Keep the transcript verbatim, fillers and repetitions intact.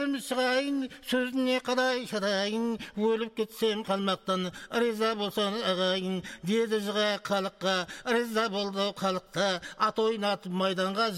Сырым шығайын, сөзіне қалай шыдайын, өліп кетсем қалмақтан, риза болсын ағайын, деді жыға халыққа, риза болды халыққа, ат ойнатып майданға